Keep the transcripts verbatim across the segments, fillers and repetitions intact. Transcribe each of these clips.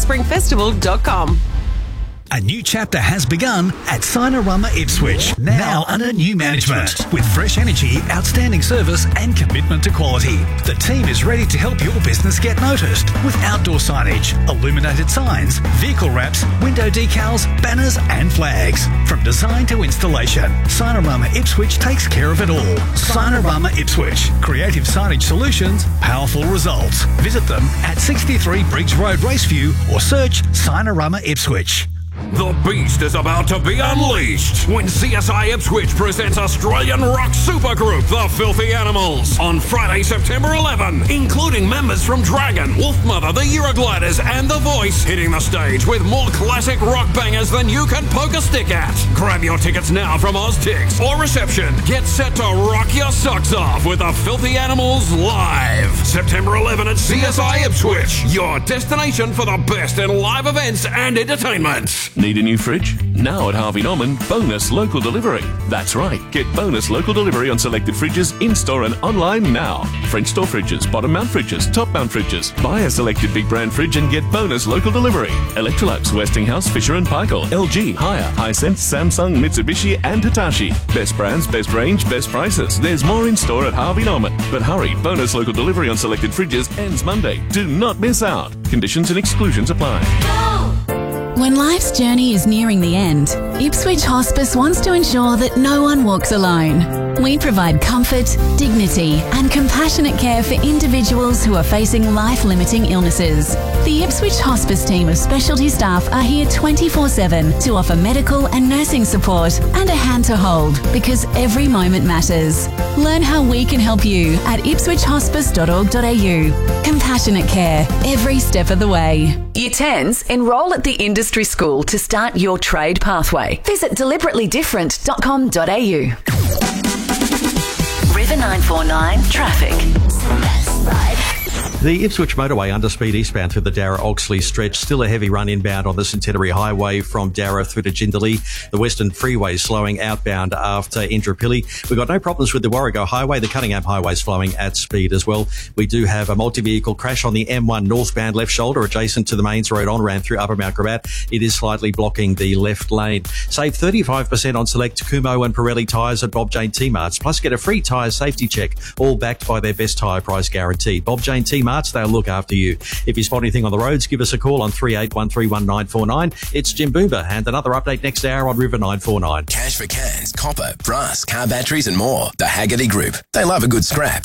spring festival dot com. A new chapter has begun at Sinorama Ipswich, now under new management. With fresh energy, outstanding service and commitment to quality. The team is ready to help your business get noticed with outdoor signage, illuminated signs, vehicle wraps, window decals, banners and flags. From design to installation, Sinorama Ipswich takes care of it all. Sinorama Ipswich. Creative signage solutions, powerful results. Visit them at sixty-three Briggs Road, Raceview or search Sinorama Ipswich. The beast is about to be unleashed when C S I Ipswich presents Australian rock supergroup The Filthy Animals on Friday, September eleventh, including members from Dragon, Wolfmother, The Eurogliders and The Voice, hitting the stage with more classic rock bangers than you can poke a stick at. Grab your tickets now from OzTix or reception. Get set to rock your socks off with The Filthy Animals live. September eleventh at C S I Ipswich, your destination for the best in live events and entertainment. Need a new fridge? Now at Harvey Norman, bonus local delivery. That's right, get bonus local delivery on selected fridges in-store and online now. French store fridges, bottom mount fridges, top mount fridges. Buy a selected big brand fridge and get bonus local delivery. Electrolux, Westinghouse, Fisher and Paykel, L G, Haier, Hisense, Samsung, Mitsubishi and Hitachi. Best brands, best range, best prices. There's more in store at Harvey Norman. But hurry, bonus local delivery on selected fridges ends Monday. Do not miss out. Conditions and exclusions apply. When life's journey is nearing the end, Ipswich Hospice wants to ensure that no one walks alone. We provide comfort, dignity and compassionate care for individuals who are facing life-limiting illnesses. The Ipswich Hospice team of specialty staff are here twenty-four seven to offer medical and nursing support and a hand to hold, because every moment matters. Learn how we can help you at ipswich hospice dot org dot a u. Compassionate care, every step of the way. Year tens, enrol at the Industry School to start your trade pathway. Visit deliberately different dot com dot a u. River nine four nine Traffic. The Ipswich motorway underspeed eastbound through the Darra-Oxley stretch. Still a heavy run inbound on the Centenary Highway from Darra through to Jindalee. The Western Freeway slowing outbound after Indooroopilly. We've got no problems with the Warrego Highway. The Cunningham Highway is flowing at speed as well. We do have a multi-vehicle crash on the M one northbound left shoulder adjacent to the Mains Road on-ramp through Upper Mount Gravatt. It is slightly blocking the left lane. Save thirty-five percent on select Kumho and Pirelli tyres at Bob Jane T-Marts. Plus get a free tyre safety check, all backed by their best tyre price guarantee. Bob Jane T-Marts, they'll look after you. If you spot anything on the roads, give us a call on three eight one three one nine four nine. It's Jim Boomba and another update next hour on River nine four nine. Cash for cans, copper, brass, car batteries and more. The Haggerty Group. They love a good scrap.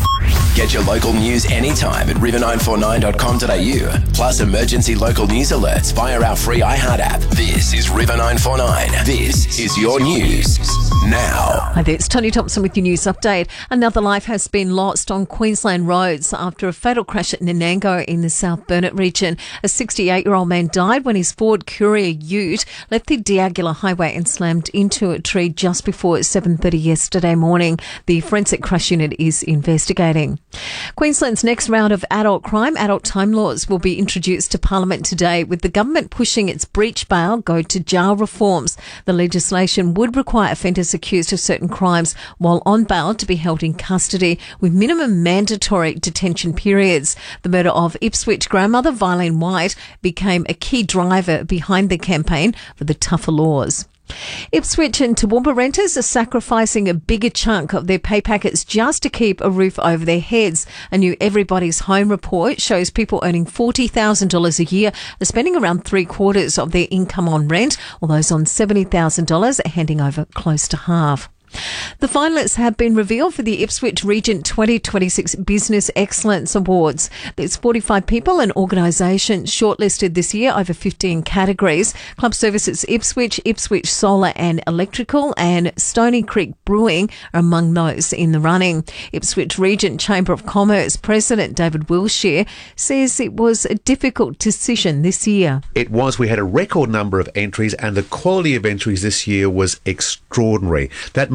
Get your local news anytime at river nine four nine dot com dot a u. Plus emergency local news alerts via our free iHeart app. This is River nine four nine. This is your news now. Hi there, it's Tony Thompson with your news update. Another life has been lost on Queensland roads after a fatal crash at Nanango in the South Burnett region. A sixty-eight-year-old man died when his Ford Courier ute left the D'Aguilar Highway and slammed into a tree just before seven thirty yesterday morning. The Forensic Crash Unit is investigating. Queensland's next round of adult crime, adult time laws will be introduced to Parliament today, with the government pushing its breach bail, go to jail reforms. The legislation would require offenders accused of certain crimes while on bail to be held in custody with minimum mandatory detention periods. The murder of Ipswich grandmother Vilene White became a key driver behind the campaign for the tougher laws. Ipswich and Toowoomba renters are sacrificing a bigger chunk of their pay packets just to keep a roof over their heads. A new Everybody's Home report shows people earning forty thousand dollars a year are spending around three quarters of their income on rent, while those on seventy thousand dollars are handing over close to half. The finalists have been revealed for the Ipswich Region twenty twenty-six Business Excellence Awards. There's forty-five people and organisations shortlisted this year over fifteen categories. Club Services Ipswich, Ipswich Solar and Electrical and Stony Creek Brewing are among those in the running. Ipswich Region Chamber of Commerce President David Wilshire says it was a difficult decision this year. It was. We had a record number of entries and the quality of entries this year was extraordinary. That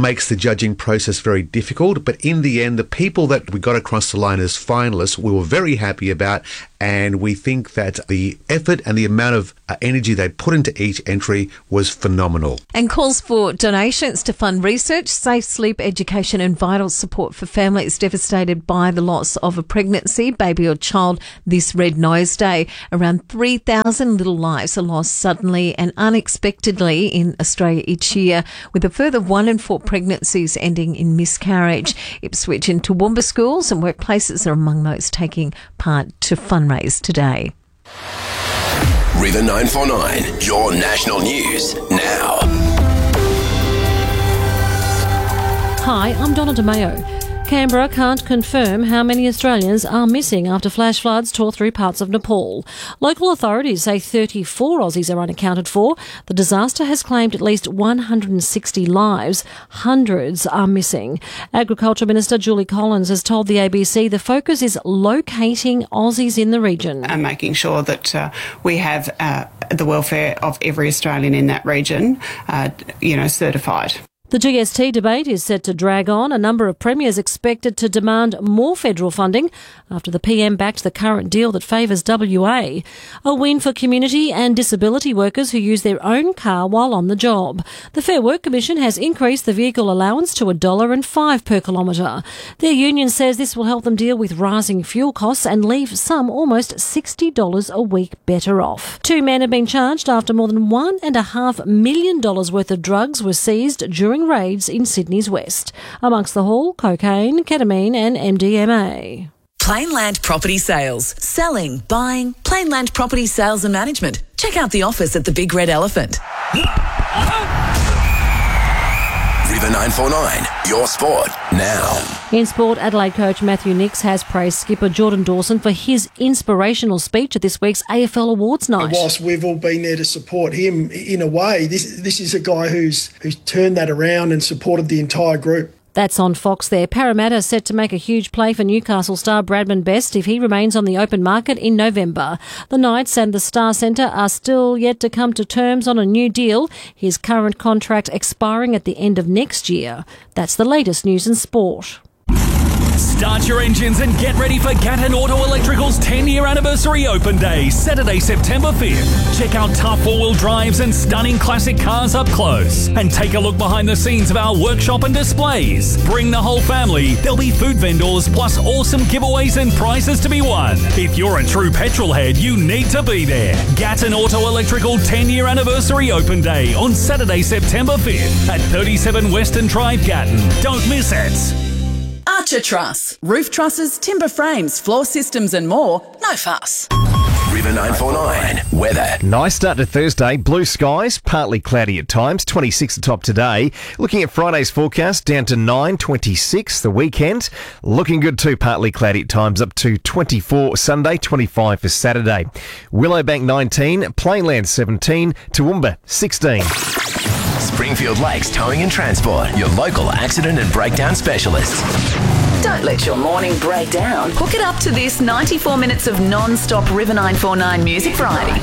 makes the judging process very difficult, but in the end, the people that we got across the line as finalists, we were very happy about, and we think that the effort and the amount of uh, energy they put into each entry was phenomenal. And calls for donations to fund research, safe sleep education and vital support for families devastated by the loss of a pregnancy, baby or child this Red Nose Day. Around three thousand little lives are lost suddenly and unexpectedly in Australia each year, with a further one in four pregnancies ending in miscarriage. Ipswich and Toowoomba schools and workplaces are among those taking part to fundraise today. River nine four nine, your national news now. Hi, I'm Donna DeMayo. Canberra can't confirm how many Australians are missing after flash floods tore through parts of Nepal. Local authorities say thirty-four Aussies are unaccounted for. The disaster has claimed at least one hundred sixty lives. Hundreds are missing. Agriculture Minister Julie Collins has told the A B C the focus is locating Aussies in the region. And making sure that uh, we have uh, the welfare of every Australian in that region, uh, you know, certified. The G S T debate is set to drag on. A number of premiers expected to demand more federal funding after the P M backed the current deal that favours W A. A win for community and disability workers who use their own car while on the job. The Fair Work Commission has increased the vehicle allowance to one dollar and five per kilometre. Their union says this will help them deal with rising fuel costs and leave some almost sixty dollars a week better off. Two men have been charged after more than one and a half million dollars worth of drugs were seized during raids in Sydney's west. Amongst the haul, cocaine, ketamine and M D M A. Plainland Property Sales. Selling, buying, Plainland Property Sales and Management. Check out the office at the Big Red Elephant. River nine four nine, your sport now. In sport, Adelaide coach Matthew Nicks has praised skipper Jordan Dawson for his inspirational speech at this week's A F L Awards night. Whilst we've all been there to support him, in a way, this this is a guy who's who's turned that around and supported the entire group. That's on Fox there. Parramatta set to make a huge play for Newcastle star Bradman Best if he remains on the open market in November. The Knights and the Star Centre are still yet to come to terms on a new deal, his current contract expiring at the end of next year. That's the latest news in sport. Start your engines and get ready for Gatton Auto Electrical's ten-year anniversary open day, Saturday, September fifth. Check out tough four-wheel drives and stunning classic cars up close. And take a look behind the scenes of our workshop and displays. Bring the whole family. There'll be food vendors plus awesome giveaways and prizes to be won. If you're a true petrol head, you need to be there. Gatton Auto Electrical ten-year anniversary open day on Saturday, September fifth at thirty-seven Western Drive, Gatton. Don't miss it. Archer Truss. Roof trusses, timber frames, floor systems and more. No fuss. River nine four nine, weather. Nice start to Thursday. Blue skies, partly cloudy at times. twenty-six atop today. Looking at Friday's forecast, down to nine, twenty-six the weekend. Looking good too, partly cloudy at times, up to twenty-four Sunday, twenty-five for Saturday. Willowbank nineteen, Plainland seventeen, Toowoomba sixteen. Springfield Lakes Towing and Transport, your local accident and breakdown specialist. Don't let your morning break down. Hook it up to this ninety-four minutes of non-stop River nine four nine music variety.